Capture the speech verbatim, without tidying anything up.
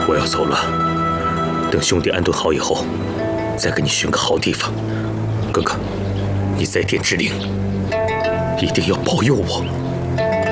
我要走了，等兄弟安顿好以后，再给你寻个好地方。哥哥，你在天之灵，一定要保佑我。